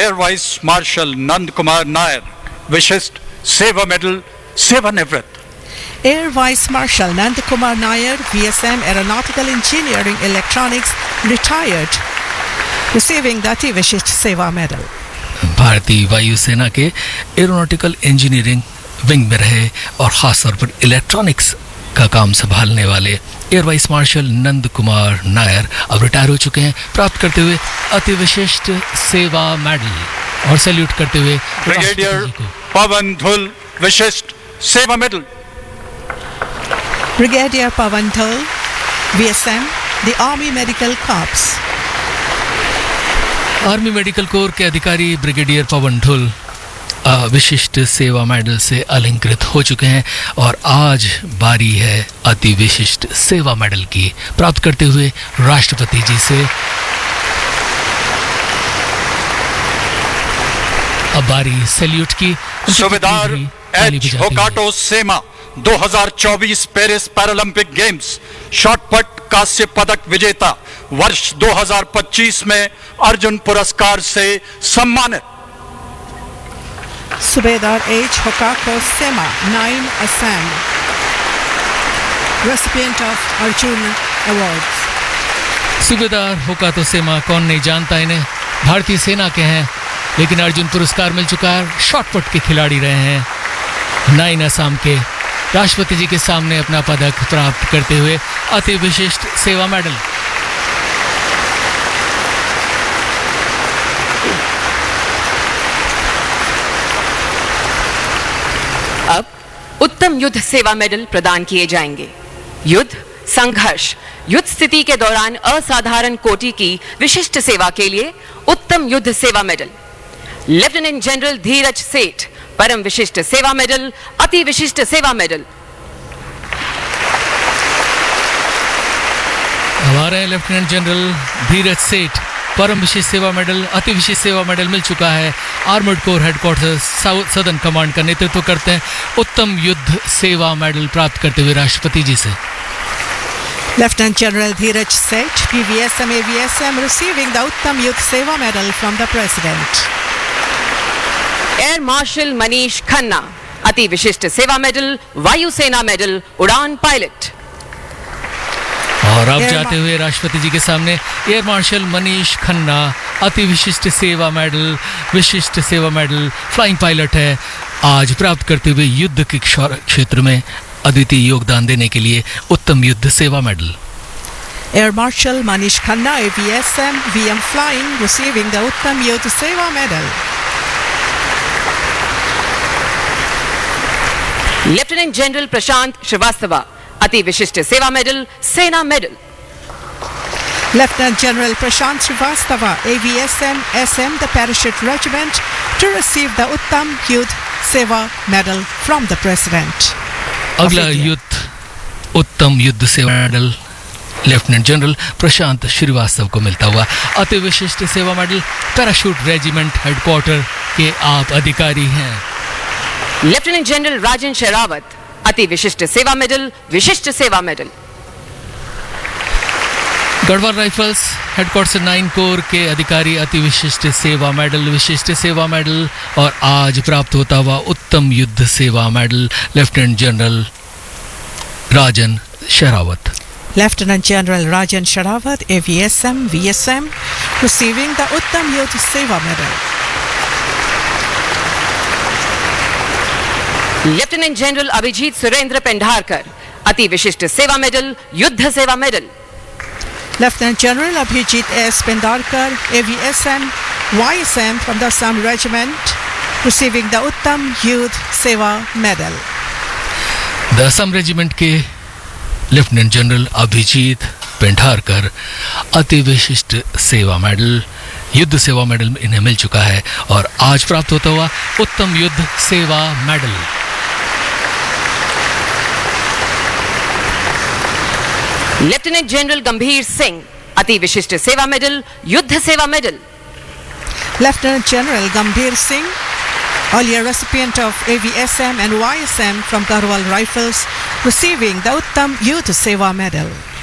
Air Vice Marshal Nand Kumar Nair, Vishist Seva Medal, Sevanivrit. Air Vice Marshal Nand Kumar Nair, VSM Aeronautical Engineering Electronics, retired, receiving the Ati Vishisht Seva Medal. भारतीय वायुसेना के aeronautical engineering wing में रहे और खासतौर पर electronics का काम संभालने वाले air vice marshal Nand Kumar Nair अब रिटायर हो चुके हैं, प्राप्त करते हुए अति विशिष्ट सेवा मेडल और सैल्यूट करते हुए ब्रिगेडियर पवन धुल, विशिष्ट सेवा medal. Brigadier Pavan Dhul, VSM, the Army Medical Corps. Army medical corps के अधिकारी ब्रिगेडियर पवन ढुल विशिष्ट सेवा मेडल से अलंकृत हो चुके हैं और आज बारी है अति विशिष्ट सेवा मेडल की, प्राप्त करते हुए राष्ट्रपति जी से. अब बारी सैल्यूट की. सूबेदार एच होकाटो सेमा 2024 पेरिस पैरालंपिक गेम्स शॉटपट कांस्य पदक विजेता, वर्ष 2025 में अर्जुन पुरस्कार से सम्मानित. Subedar H. Hokako Sema, 9 Assam, recipient of Arjun Awards. सूबेदार होकातो सेमा, कौन नहीं जानता इन्हें, भारतीय सेना के हैं लेकिन अर्जुन पुरस्कार मिल चुका है. शॉटपुट के खिलाड़ी रहे हैं, 9 असम के. राष्ट्रपति जी के सामने अपना पदक प्राप्त करते हुए अति विशिष्ट सेवा मेडल. अब उत्तम युद्ध सेवा मेडल प्रदान किए जाएंगे. युद्ध संघर्ष, युद्ध स्थिति के दौरान असाधारण कोटि की विशिष्ट सेवा के लिए उत्तम युद्ध सेवा मेडल. लेफ्टिनेंट जनरल धीरज सेठ, परम विशिष्ट सेवा मेडल, अति विशिष्ट सेवा मेडल. हमारे लेफ्टिनेंट जनरल धीरज सेठ, परम विशिष्ट सेवा मेडल, अति विशिष्ट सेवा मेडल मिल चुका है. Armoured corps headquarter southern command का नेतृत्व करते हैं. उत्तम युद्ध सेवा मेडल प्राप्त करते हुए राष्ट्रपति जी से. Lieutenant General Dheeraj Seth, PVSM AVSM, receiving the Uttam Youth Seva Medal from the President. Air marshal Manish Khanna, अति विशिष्ट सेवा मेडल, वायुसेना मेडल, उड़ान पायलट. और अब जाते हुए राष्ट्रपति जी के सामने एयर मार्शल मनीष खन्ना, अति विशिष्ट सेवा मेडल, विशिष्ट सेवा मेडल, फ्लाइंग पायलट है, आज प्राप्त करते हुए युद्ध के क्षेत्र में अद्वितीय योगदान देने के लिए उत्तम युद्ध सेवा medal. Air Marshal Manish Khanna, AVSM, VM Flying, receiving the Uttam Youth Seva Medal. Lieutenant general प्रशांत श्रीवास्तवा, अति विशिष्ट सेवा मेडल, सेना medal. Lieutenant General Prashant Srivastava, AVSM, SM, the Parachute Regiment, to receive the Uttam Youth Seva Medal from the President. अगला युद्ध उत्तम युद्ध सेवा medal lieutenant general प्रशांत श्रीवास्तव को मिलता हुआ. अति विशिष्ट सेवा मेडल, पैराशूट रेजिमेंट हेडक्वार्टर के आप अधिकारी हैं. लेफ्टिनेंट जनरल राजन शेरावत, अति विशिष्ट सेवा मेडल, विशिष्ट सेवा medal. Garhwal rifles headquarter 9 core के अधिकारी, अति विशिष्ट सेवा मेडल, विशिष्ट सेवा मेडल. और आज प्राप्त होता हुआ उत्तम युद्ध सेवा medal lieutenant general Rajan Sherawat. Lieutenant General Rajan Sherawat, AVSM, VSM, receiving the Uttam Youth Seva Medal. Lieutenant general Abhijit Surendra Pendharkar, अति विशिष्ट सेवा मेडल, युद्ध सेवा medal. Lieutenant General Abhijit S. Pendarkar, AVSM, YSM from the Assam Regiment, receiving the Uttam Youth Seva Medal. The Assam regiment के lieutenant general Abhijit Pendharkar, अति विशिष्ट सेवा medal, युद्ध सेवा मेडल इन्हें मिल चुका है और आज प्राप्त होता हुआ उत्तम युद्ध सेवा मेडल. लेफ्टिनेंट जनरल गंभीर सिंह, अति विशिष्ट सेवा मेडल, युद्ध सेवा medal. Lieutenant General Gambhir Singh, earlier recipient of AVSM and YSM from Garhwal Rifles, receiving the Uttam Youth Seva Medal.